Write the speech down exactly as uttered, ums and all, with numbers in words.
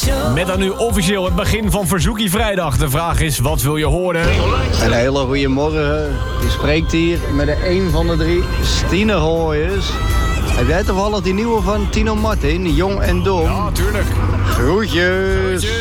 Met dan nu officieel het begin van Verzoekie Vrijdag. De vraag is, wat wil je horen? Een hele goede morgen. Je spreekt hier met de een van de drie Stine Gooiers. Heb jij toevallig die nieuwe van Tino Martin, Jong en Dom? Ja, tuurlijk. Groetjes.